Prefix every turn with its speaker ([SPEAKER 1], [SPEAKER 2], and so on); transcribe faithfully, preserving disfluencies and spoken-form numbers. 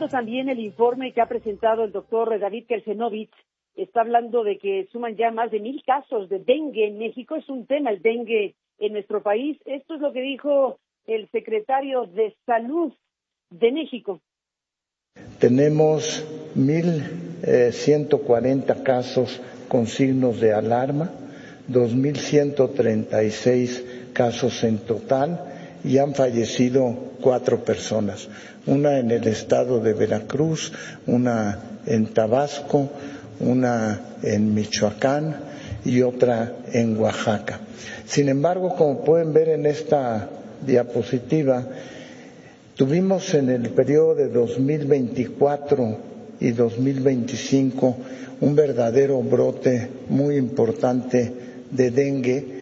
[SPEAKER 1] viendo también el informe que ha presentado el doctor David Kelsenovich, está hablando de que suman ya más de mil casos de dengue en México. Es un tema el dengue en nuestro país. Esto es lo que dijo el secretario de Salud de México.
[SPEAKER 2] Tenemos mil ciento cuarenta casos con signos de alarma, dos mil ciento treinta y seis casos en total, y han fallecido cuatro personas, una en el estado de Veracruz, una en Tabasco, una en Michoacán y otra en Oaxaca. Sin embargo, como pueden ver en esta diapositiva, tuvimos en el periodo de dos mil veinticuatro y dos mil veinticinco un verdadero brote muy importante de dengue,